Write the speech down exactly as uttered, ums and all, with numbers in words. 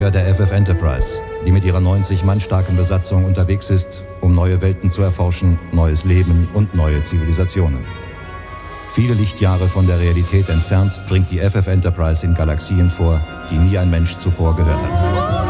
der F F Enterprise, die mit ihrer neunzig Mann starken Besatzung unterwegs ist, um neue Welten zu erforschen, neues Leben und neue Zivilisationen. Viele Lichtjahre von der Realität entfernt dringt die F F Enterprise in Galaxien vor, die nie ein Mensch zuvor gehört hat.